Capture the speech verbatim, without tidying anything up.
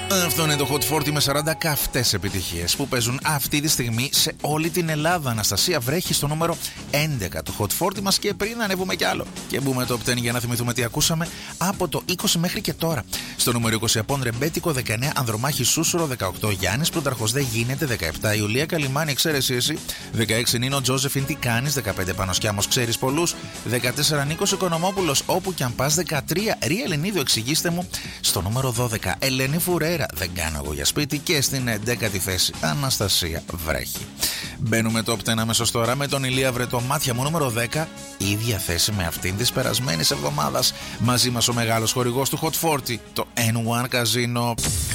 Αυτό είναι το Hot φορτί με σαράντα καυτές επιτυχίες που παίζουν αυτή τη στιγμή σε όλη την Ελλάδα. Αναστασία βρέχει στο νούμερο έντεκα του Hot φορτί μας και πριν ανέβουμε κι άλλο και μπούμε top δέκα για να θυμηθούμε τι ακούσαμε από το είκοσι μέχρι και τώρα. Στο νούμερο είκοσι Απόν Ρεμπέτικο, δεκαεννέα Ανδρομάχη Σούσουρο, δεκαοκτώ Γιάννης Πλούταρχος Δεν Γίνεται, δεκαεπτά Ιουλία Καλιμάνη Ξέρεις Εσύ, δεκαέξι Νίνο Τζόζεφιν Τι Κάνεις, δεκαπέντε Πανοσκιάμος Ξέρεις Πολλούς, δεκατέσσερα Νίκος Οικονομόπουλος Όπου κι αν πας, δεκατρία Ρία Ελληνίδου Εξηγήστε Μου, στο νούμερο δώδεκα Ελένη Φουρέρα Δεν Κάνω Εγώ Για Σπίτι και στην έντεκατη θέση Αναστασία Βρέχει. Μπαίνουμε top δέκα αμέσως τώρα με τον Ηλία Βρετό Μάτια Μου νούμερο δέκα, ίδια θέση με αυτήν της περασμένης εβδομάδας. Μαζί μας ο μεγάλος χορηγός του Hot φορτί, το N one Casino.